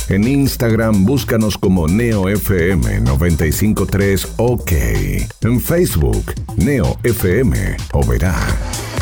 En Instagram búscanos como NeoFM 953 OK. En Facebook, NeoFM Oberá.